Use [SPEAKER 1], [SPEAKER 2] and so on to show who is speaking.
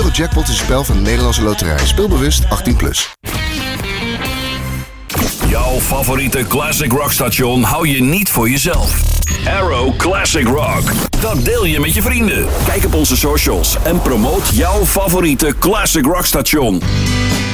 [SPEAKER 1] Eurojackpot is een spel van de Nederlandse Loterij. Speel bewust 18+.
[SPEAKER 2] Jouw favoriete classic rock station hou je niet voor jezelf. Arrow Classic Rock. Dat deel je met je vrienden. Kijk op onze socials en promoot jouw favoriete classic rock station.